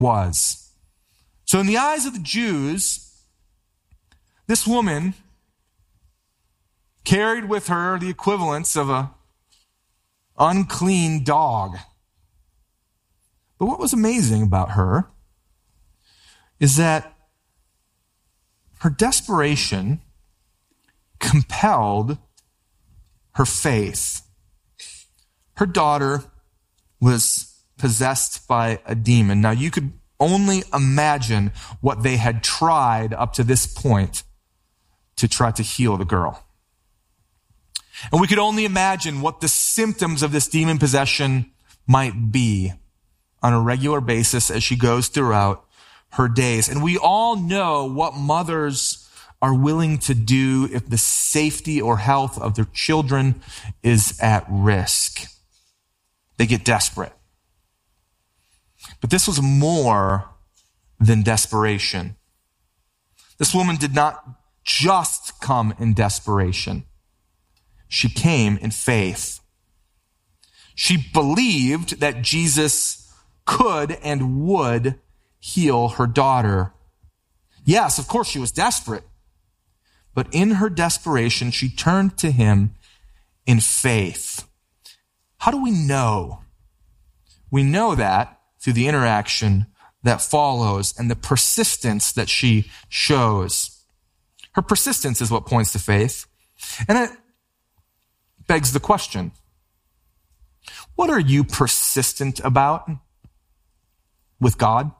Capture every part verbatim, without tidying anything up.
was. So in the eyes of the Jews, this woman carried with her the equivalents of a unclean dog. But what was amazing about her is that her desperation compelled her faith. Her daughter was possessed by a demon. Now, you could only imagine what they had tried up to this point to try to heal the girl. And we could only imagine what the symptoms of this demon possession might be on a regular basis as she goes throughout her days. And we all know what mothers are willing to do if the safety or health of their children is at risk. They get desperate. But this was more than desperation. This woman did not just come in desperation. She came in faith. She believed that Jesus could and would heal her daughter. Yes, of course, she was desperate. But in her desperation, she turned to him in faith. How do we know? We know that through the interaction that follows and the persistence that she shows. Her persistence is what points to faith. And it begs the question, what are you persistent about with God?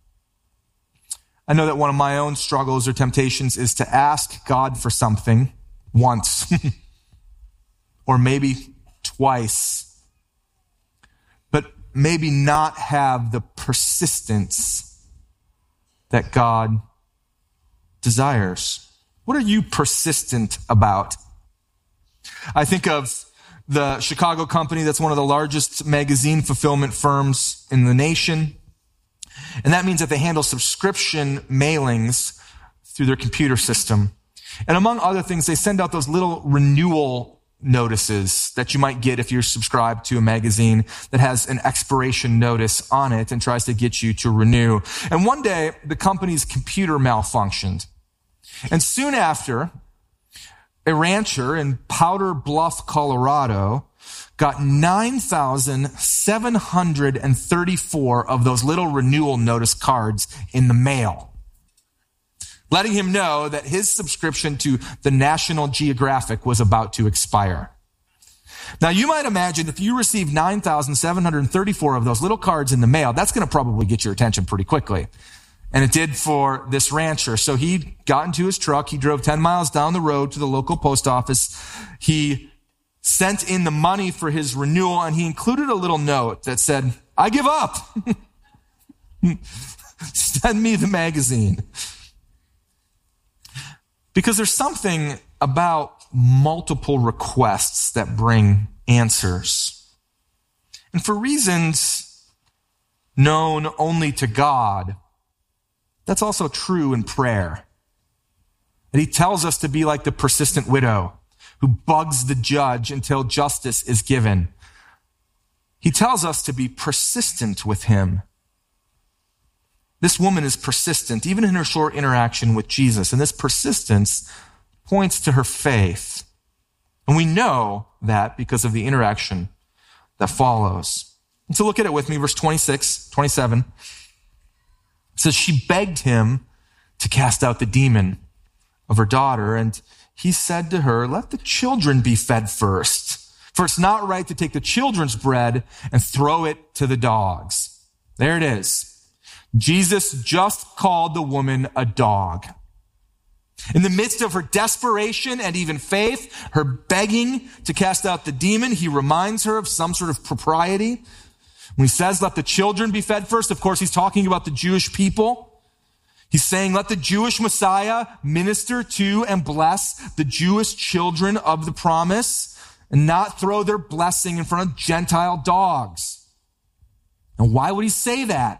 I know that one of my own struggles or temptations is to ask God for something once or maybe twice, but maybe not have the persistence that God desires. What are you persistent about? I think of the Chicago company that's one of the largest magazine fulfillment firms in the nation. And that means that they handle subscription mailings through their computer system. And among other things, they send out those little renewal notices that you might get if you're subscribed to a magazine that has an expiration notice on it and tries to get you to renew. And one day, the company's computer malfunctioned. And soon after, a rancher in Powder Bluff, Colorado, got nine thousand seven hundred thirty-four of those little renewal notice cards in the mail, letting him know that his subscription to the National Geographic was about to expire. Now, you might imagine if you receive nine thousand seven hundred thirty-four of those little cards in the mail, that's going to probably get your attention pretty quickly. And it did for this rancher. So he got into his truck. He drove ten miles down the road to the local post office. He sent in the money for his renewal, and he included a little note that said, "I give up. Send me the magazine." Because there's something about multiple requests that bring answers. And for reasons known only to God, that's also true in prayer. And he tells us to be like the persistent widow who bugs the judge until justice is given. He tells us to be persistent with him. This woman is persistent, even in her short interaction with Jesus. And this persistence points to her faith. And we know that because of the interaction that follows. And so look at it with me, verse twenty-six, twenty-seven. It says, she begged him to cast out the demon of her daughter. And he said to her, let the children be fed first. For it's not right to take the children's bread and throw it to the dogs. There it is. Jesus just called the woman a dog. In the midst of her desperation and even faith, her begging to cast out the demon, he reminds her of some sort of propriety. When he says, let the children be fed first, of course, he's talking about the Jewish people. He's saying, let the Jewish Messiah minister to and bless the Jewish children of the promise and not throw their blessing in front of Gentile dogs. And why would he say that?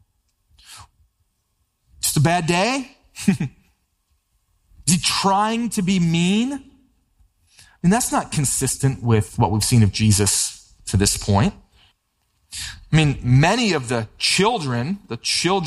Just a bad day? Is he trying to be mean? I mean, that's not consistent with what we've seen of Jesus to this point. I mean, many of the children, the children